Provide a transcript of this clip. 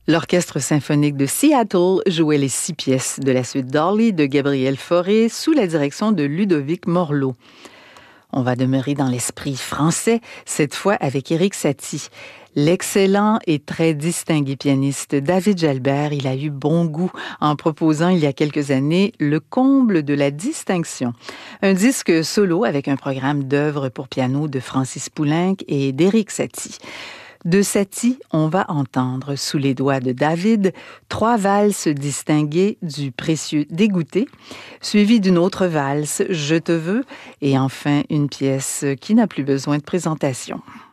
L'Orchestre symphonique de Seattle jouait les 6 pièces de la suite Dolly de Gabriel Fauré sous la direction de Ludovic Morlot. On va demeurer dans l'esprit français, cette fois avec Erik Satie. L'excellent et très distingué pianiste David Jalbert, il a eu bon goût en proposant il y a quelques années le comble de la distinction. Un disque solo avec un programme d'œuvres pour piano de Francis Poulenc et d'Erik Satie. De Satie, on va entendre sous les doigts de David 3 valses distinguées du précieux Dégoûté, suivies d'une autre valse Je te veux, et enfin une pièce qui n'a plus besoin de présentation.